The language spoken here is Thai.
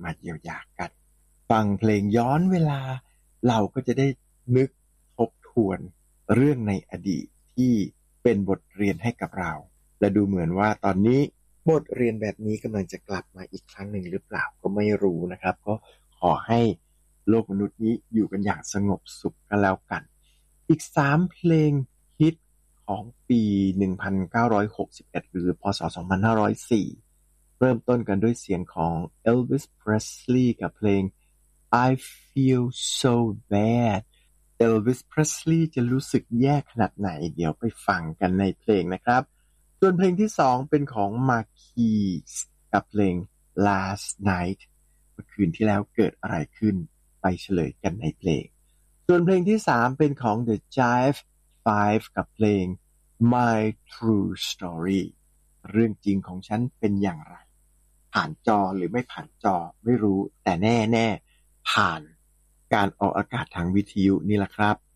มาเยียวยากันฟังเพลงย้อนเวลาเราก็จะได้นึกทบทวนเรื่องในอดีตที่เป็นบทเรียนให้กับเราและดูเหมือนว่าตอนนี้บทเรียนแบบนี้กำลังจะกลับมาอีกครั้งหนึ่งหรือเปล่าก็ไม่รู้นะครับก็ขอให้โลกมนุษย์นี้อยู่กันอย่างสงบสุขกันแล้วกันอีก3เพลงฮิตของปี1961หรือพศ2504เริ่มต้นกันด้วยเสียงของ Elvis Presley กับเพลง I Feel So Bad Elvis Presley จะรู้สึกแย่ขนาดไหนเดี๋ยวไปฟังกันในเพลงนะครับส่วนเพลงที่2เป็นของ Marquis กับเพลง Last Night เมื่อคืนที่แล้วเกิดอะไรขึ้นไปเฉลยกันในเพลงส่วนเพลงที่3เป็นของ The Jive Five กับเพลง My True Story เรื่องจริงของฉันเป็นอย่างไรผ่านจอหรือไม่ผ่านจอไม่รู้แต่แน่ๆผ่านการออกอากาศทางวิทยุนี่แหละครับ